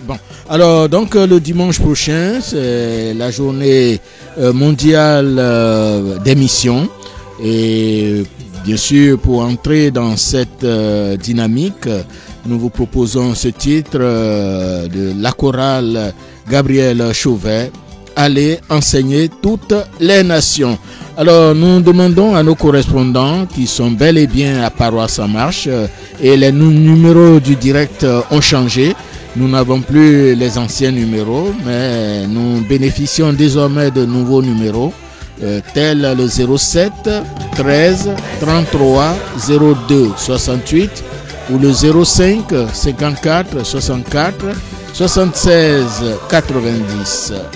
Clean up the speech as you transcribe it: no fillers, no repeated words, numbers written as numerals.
Bon, alors donc le dimanche prochain, c'est la journée mondiale des missions. Et bien sûr, pour entrer dans cette dynamique, nous vous proposons ce titre de la chorale Gabriel Chauvet, Allez enseigner toutes les nations. Alors nous demandons à nos correspondants qui sont bel et bien à Paroisse en Marche, et les numéros du direct ont changé. Nous n'avons plus les anciens numéros, mais nous bénéficions désormais de nouveaux numéros, tels le 07 13 33 02 68 ou le 05 54 64 76 90.